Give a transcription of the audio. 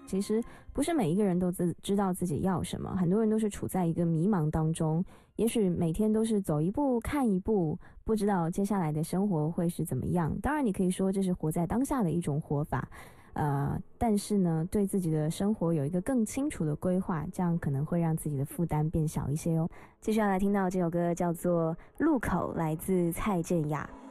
其实不是每一个人都知道自己要什么，很多人都是处在一个迷茫当中，也许每天都是走一步看一步，不知道接下来的生活会是怎么样。当然你可以说这是活在当下的一种活法，但是呢，对自己的生活有一个更清楚的规划，这样可能会让自己的负担变小一些哦。继续要来听到这首歌叫做《路口》，来自蔡健雅。